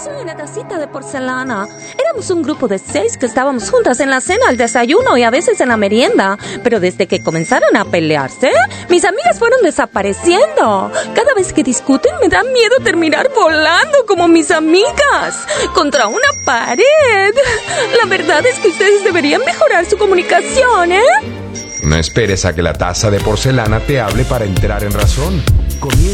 Soy una tacita de porcelana. Éramos un grupo de 6 que estábamos juntas en la cena, al desayuno y a veces en la merienda. Pero desde que comenzaron a pelearse, mis amigas fueron desapareciendo. Cada vez que discuten me da miedo terminar volando como mis amigas contra una pared. La verdad es que ustedes deberían mejorar su comunicación, ¿eh? No esperes a que la taza de porcelana te hable para entrar en razón.